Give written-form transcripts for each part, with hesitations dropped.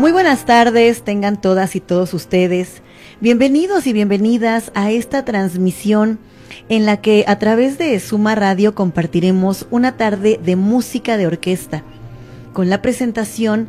Muy buenas tardes, tengan todas y todos ustedes. Bienvenidos y bienvenidas a esta transmisión en la que a través de Suma Radio compartiremos una tarde de música de orquesta con la presentación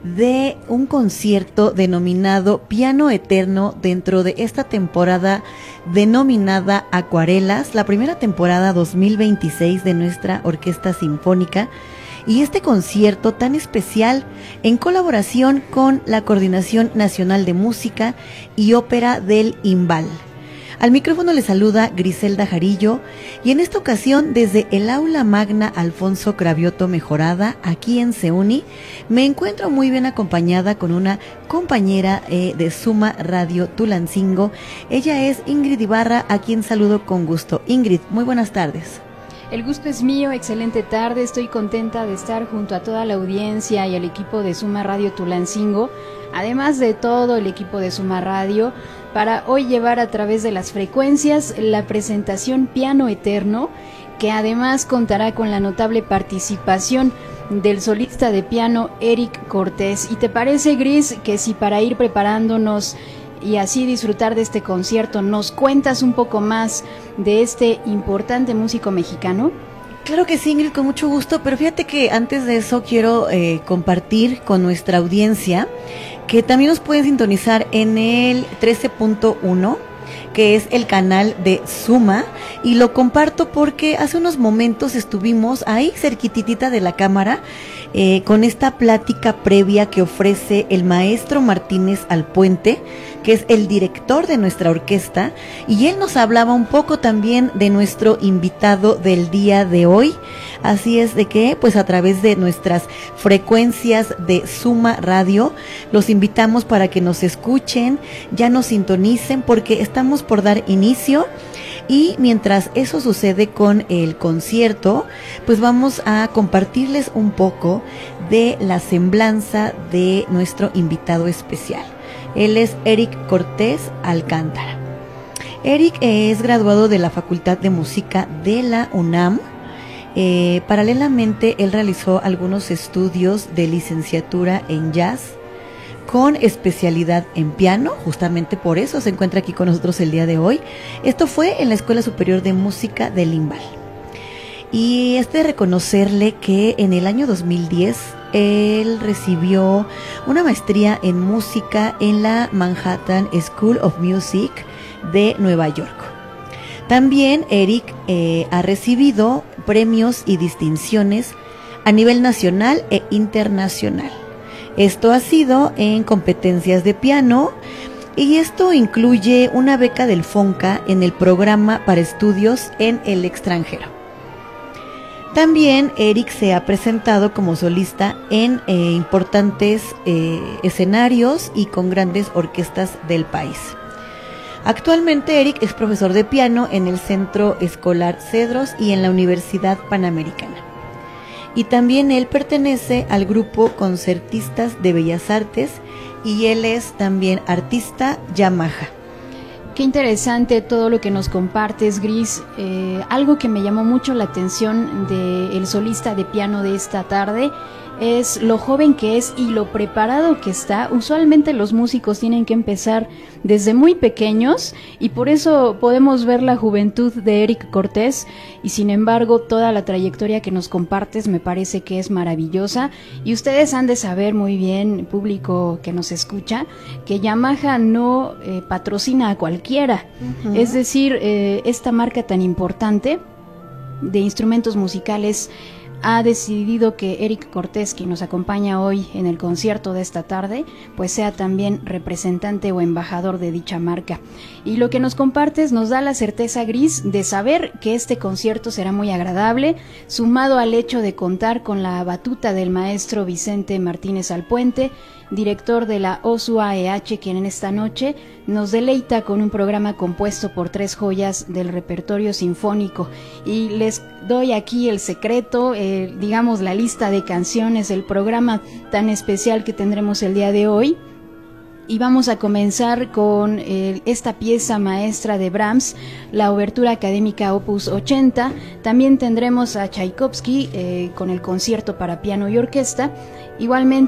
de un concierto denominado Piano Eterno dentro de esta temporada denominada Acuarelas, la primera temporada 2026 de nuestra Orquesta Sinfónica. Y este concierto tan especial en colaboración con la Coordinación Nacional de Música y Ópera del IMBAL. Al micrófono le saluda Griselda Jarillo y en esta ocasión desde el Aula Magna Alfonso Cravioto Mejorada, aquí en CEUNY, me encuentro muy bien acompañada con una compañera de Suma Radio Tulancingo. Ella es Ingrid Ibarra, a quien saludo con gusto. Ingrid, muy buenas tardes. El gusto es mío, excelente tarde, estoy contenta de estar junto a toda la audiencia y al equipo de Suma Radio Tulancingo, además de todo el equipo de Suma Radio, para hoy llevar a través de las frecuencias la presentación Piano Eterno, que además contará con la notable participación del solista de piano Eric Cortés. ¿Y te parece, Gris, que si para ir preparándonos y así disfrutar de este concierto, nos cuentas un poco más de este importante músico mexicano? Claro que sí, Ingrid, con mucho gusto, pero fíjate que antes de eso quiero compartir con nuestra audiencia que también nos pueden sintonizar en el 13.1, que es el canal de Suma, y lo comparto porque hace unos momentos estuvimos ahí cerquititita de la cámara con esta plática previa que ofrece el maestro Martínez Alpuente, que es el director de nuestra orquesta, y él nos hablaba un poco también de nuestro invitado del día de hoy. Así es de que, pues a través de nuestras frecuencias de Suma Radio, los invitamos para que nos escuchen, ya nos sintonicen, porque estamos por dar inicio. Y mientras eso sucede con el concierto, pues vamos a compartirles un poco de la semblanza de nuestro invitado especial. Él es Eric Cortés Alcántara. Eric es graduado de la Facultad de Música de la UNAM. Paralelamente, él realizó algunos estudios de licenciatura en jazz con especialidad en piano, justamente por eso se encuentra aquí con nosotros el día de hoy. Esto fue en la Escuela Superior de Música del IMBAL. Y es de reconocerle que en el año 2010 él recibió una maestría en música en la Manhattan School of Music de Nueva York. También Eric ha recibido premios y distinciones a nivel nacional e internacional. Esto ha sido en competencias de piano y esto incluye una beca del FONCA en el programa para estudios en el extranjero. También Eric se ha presentado como solista en importantes escenarios y con grandes orquestas del país. Actualmente Eric es profesor de piano en el Centro Escolar Cedros y en la Universidad Panamericana. Y también él pertenece al grupo Concertistas de Bellas Artes y él es también artista Yamaha. Qué interesante todo lo que nos compartes, Gris. Algo que me llamó mucho la atención del solista de piano de esta tarde es lo joven que es y lo preparado que está. Usualmente los músicos tienen que empezar desde muy pequeños y por eso podemos ver la juventud de Eric Cortés, y sin embargo toda la trayectoria que nos compartes me parece que es maravillosa. Y ustedes han de saber muy bien, público que nos escucha, que Yamaha no patrocina a cualquiera. Uh-huh. Es decir, esta marca tan importante de instrumentos musicales ha decidido que Eric Cortés, quien nos acompaña hoy en el concierto de esta tarde, pues sea también representante o embajador de dicha marca. Y lo que nos compartes nos da la certeza, Gris, de saber que este concierto será muy agradable, sumado al hecho de contar con la batuta del maestro Vicente Martínez Alpuente, director de la OSU-AEH, quien en esta noche nos deleita con un programa compuesto por 3 joyas del repertorio sinfónico. Y les doy aquí el secreto, digamos la lista de canciones del programa tan especial que tendremos el día de hoy. Y vamos a comenzar con esta pieza maestra de Brahms, la Obertura Académica Opus 80. También tendremos a Tchaikovsky con el concierto para piano y orquesta. Igualmente